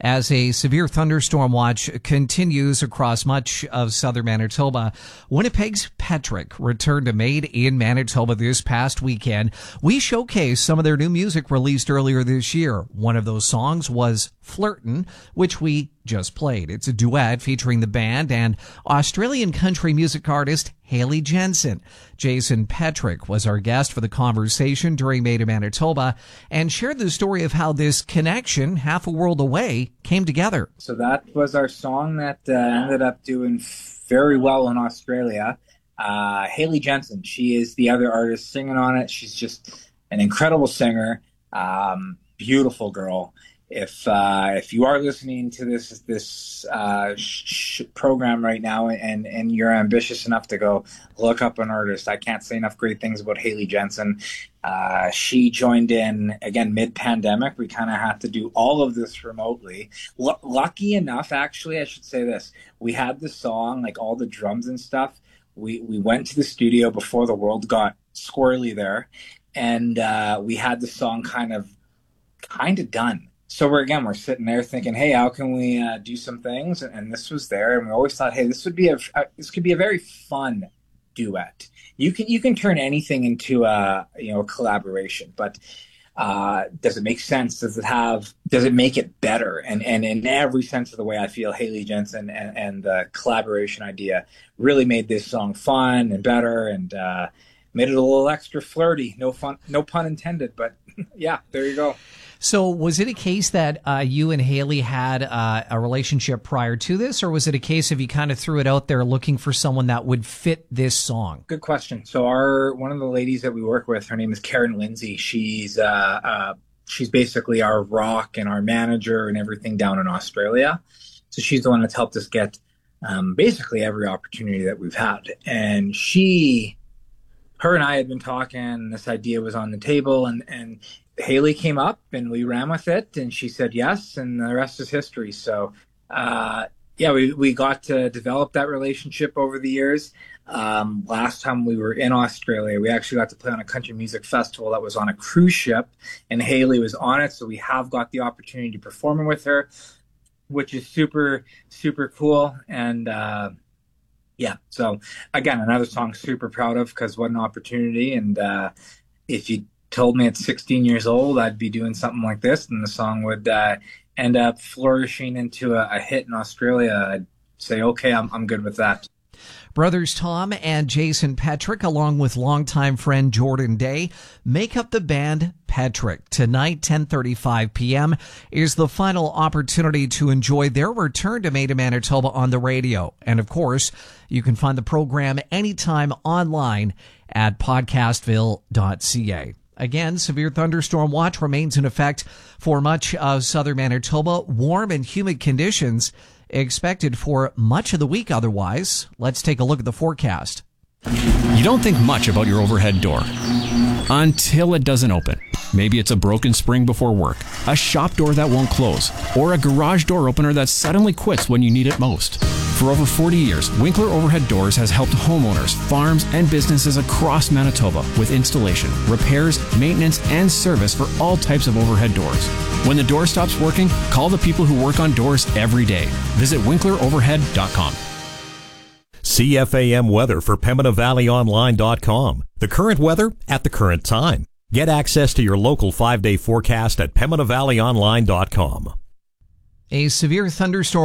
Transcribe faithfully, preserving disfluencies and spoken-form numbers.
as a severe thunderstorm watch continues across much of southern Manitoba. Winnipeg's Petrick returned to Made in Manitoba this past weekend. We showcased some of their new music released earlier this year. One of those songs was Flirtin', which we just played. It's a duet featuring the band and Australian country music artist Hayley Jensen. Jason Petrick was our guest for the conversation during Made in Manitoba and shared the story of how this connection, half a world away, came together. So that was our song that uh, ended up doing very well in Australia. Uh, Hayley Jensen, she is the other artist singing on it. She's just an incredible singer, um, beautiful girl. If uh, if you are listening to this this uh, sh- program right now and, and you're ambitious enough to go look up an artist, I can't say enough great things about Hayley Jensen. Uh, she joined in, again, mid-pandemic. We kind of had to do all of this remotely. L- lucky enough, actually, I should say this. We had the song, like all the drums and stuff. We, we went to the studio before the world got squirrely there, and uh, we had the song kind of kind of done. So we're again, we're sitting there thinking, hey, how can we uh, do some things? And, and this was there, and we always thought, hey, this would be a uh, this could be a very fun duet. You can you can turn anything into a you know a collaboration, but uh, does it make sense? Does it have? Does it make it better? And and in every sense of the way, I feel Hayley Jensen and, and the collaboration idea really made this song fun and better, and uh, made it a little extra flirty. No fun, no pun intended, but yeah, there you go. So was it a case that uh, you and Hayley had uh, a relationship prior to this, or was it a case of you kind of threw it out there looking for someone that would fit this song? Good question. So our one of the ladies that we work with, her name is Karen Lindsay. She's uh, uh, she's basically our rock and our manager and everything down in Australia. So she's the one that's helped us get um, basically every opportunity that we've had. And she, her and I had been talking, and this idea was on the table, and and Hayley came up and we ran with it, and she said yes, and the rest is history. So, uh, yeah, we, we got to develop that relationship over the years. Um, last time we were in Australia, we actually got to play on a country music festival that was on a cruise ship, and Hayley was on it. So we have got the opportunity to perform with her, which is super, super cool. And, uh, yeah, so again, another song super proud of, because what an opportunity. And uh, if you told me at sixteen years old I'd be doing something like this, and the song would uh, end up flourishing into a, a hit in Australia, I'd say, okay, I'm I'm good with that. Brothers Tom and Jason Petrick, along with longtime friend Jordan Day, make up the band Petrick. Tonight, ten thirty-five p.m. is the final opportunity to enjoy their return to Made in Manitoba on the radio. And of course, you can find the program anytime online at podcastville dot c a. Again, severe thunderstorm watch remains in effect for much of southern Manitoba. Warm and humid conditions expected for much of the week otherwise. Let's take a look at the forecast. You don't think much about your overhead door until it doesn't open. Maybe it's a broken spring before work, a shop door that won't close, or a garage door opener that suddenly quits when you need it most. For over forty years, Winkler Overhead Doors has helped homeowners, farms, and businesses across Manitoba with installation, repairs, maintenance, and service for all types of overhead doors. When the door stops working, call the people who work on doors every day. Visit winkler overhead dot com. C F A M weather for Pembina Valley Online dot com. The current weather at the current time. Get access to your local five-day forecast at Pembina Valley Online dot com. A severe thunderstorm